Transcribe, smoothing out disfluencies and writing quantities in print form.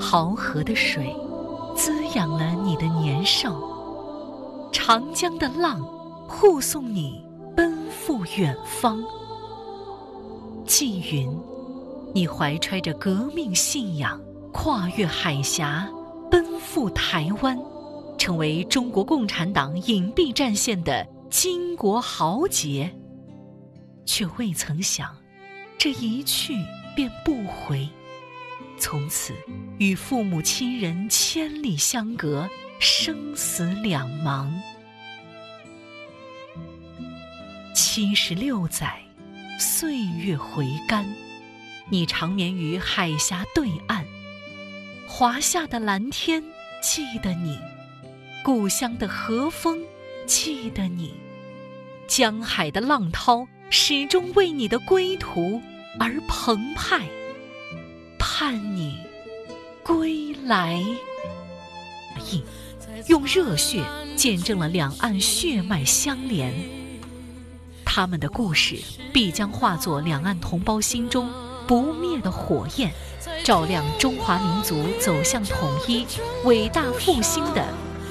洮河的水滋养了你的年少，长江的浪护送你奔赴远方。纪云，你怀揣着革命信仰，跨越海峡，奔赴台湾，成为中国共产党隐蔽战线的巾帼豪杰，却未曾想，这一去便不回，从此与父母亲人千里相隔，生死两茫。76载，岁月回甘，你长眠于海峡对岸，华夏的蓝天记得你，故乡的和风记得你，江海的浪涛始终为你的归途而澎湃，盼你归来。用热血见证了两岸血脉相连，他们的故事必将化作两岸同胞心中不灭的火焰，照亮中华民族走向统一、伟大复兴的